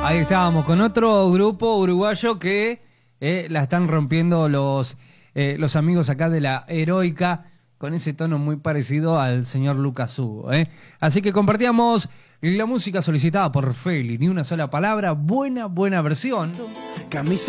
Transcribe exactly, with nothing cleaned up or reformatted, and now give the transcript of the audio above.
Ahí estábamos con otro grupo uruguayo que eh, la están rompiendo los, eh, los amigos acá de la Heroica, con ese tono muy parecido al señor Lucas Hugo. ¿eh? Así que compartíamos la música solicitada por Feli, ni una sola palabra, buena, buena versión. Camisa